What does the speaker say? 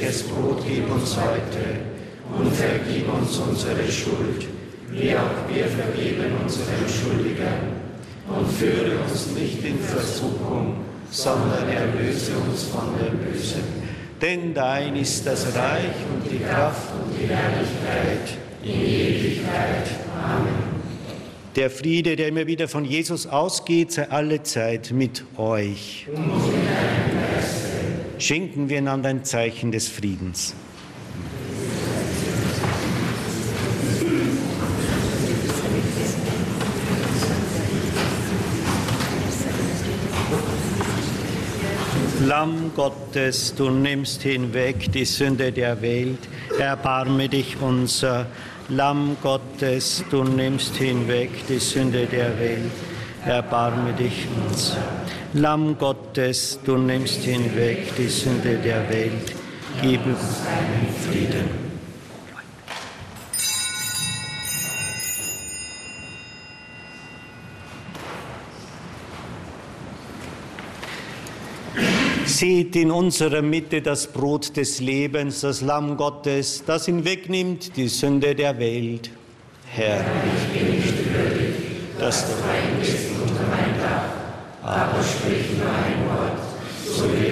tägliches Brot gib uns heute und vergib uns unsere Schuld, wie auch wir vergeben unseren Schuldigern. Und führe uns nicht in Versuchung, sondern erlöse uns von dem Bösen. Denn dein ist das Reich und die Kraft und die Herrlichkeit in Ewigkeit. Amen. Der Friede, der immer wieder von Jesus ausgeht, sei alle Zeit mit euch. Und mit deinem Geiste. Schenken wir einander ein Zeichen des Friedens. Lamm Gottes, du nimmst hinweg die Sünde der Welt, erbarme dich unser. Lamm Gottes, du nimmst hinweg die Sünde der Welt, erbarme dich unser. Lamm Gottes, du nimmst hinweg die Sünde der Welt, gib uns deinen Frieden. Seht in unserer Mitte das Brot des Lebens, das Lamm Gottes, das hinwegnimmt die Sünde der Welt. Herr, ich bin nicht würdig, dass du reingehst unter mein Dach, aber sprich nur ein Wort, so wird